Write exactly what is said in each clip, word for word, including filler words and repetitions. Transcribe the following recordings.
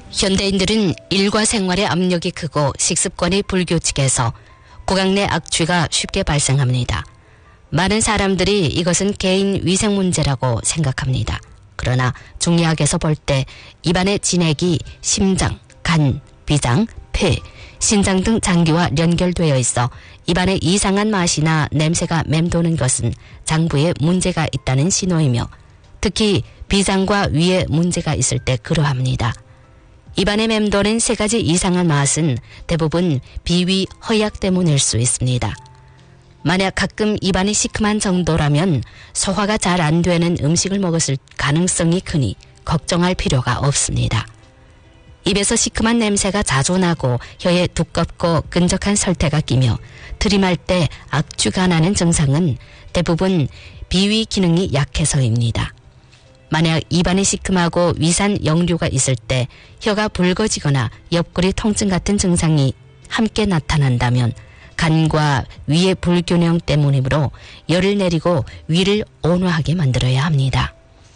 현대인들은 일과 생활의 압력이 크고 식습관이 불규칙해서 구강 내 악취가 쉽게 발생합니다. 많은 사람들이 이것은 개인 위생 문제라고 생각합니다. 그러나 중의학에서 볼 때 입안의 진액이 심장, 간, 비장, 폐, 신장 등 장기와 연결되어 있어 입안에 이상한 맛이나 냄새가 맴도는 것은 장부에 문제가 있다는 신호이며 특히 비장과 위에 문제가 있을 때 그러합니다. 입안에 맴도는 세 가지 이상한 맛은 대부분 비위 허약 때문일 수 있습니다. 만약 가끔 입안이 시큼한 정도라면 소화가 잘 안 되는 음식을 먹었을 가능성이 크니 걱정할 필요가 없습니다. 입에서 시큼한 냄새가 자주 나고 혀에 두껍고 끈적한 설태가 끼며 들이말 때 악취가 나는 증상은 대부분 비위 기능이 약해서입니다. 만약 입안이 시큼하고 위산 역류가 있을 때 혀가 붉어지거나 옆구리 통증 같은 증상이 함께 나타난다면 간과 위의 불균형 때문이므로 열을 내리고 위를 온화하게 만들어야 합니다.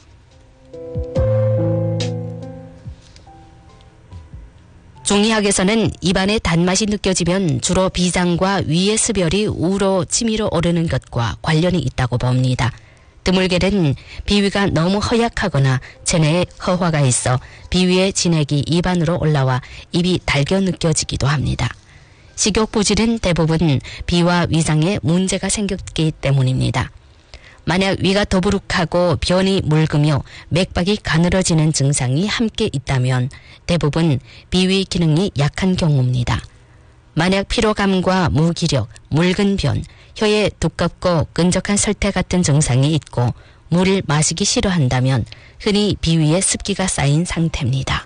중의학에서는 입안에 단맛이 느껴지면 주로 비장과 위의 습열이 우로 치밀어 오르는 것과 관련이 있다고 봅니다. 드물게는 비위가 너무 허약하거나 체내에 허화가 있어 비위의 진액이 입안으로 올라와 입이 달겨 느껴지기도 합니다. 식욕부진은 대부분 비와 위장에 문제가 생겼기 때문입니다. 만약 위가 더부룩하고 변이 묽으며 맥박이 가늘어지는 증상이 함께 있다면 대부분 비위 기능이 약한 경우입니다. 만약 피로감과 무기력, 묽은 변, 혀에 두껍고 끈적한 설태 같은 증상이 있고 물을 마시기 싫어한다면 흔히 비위에 습기가 쌓인 상태입니다.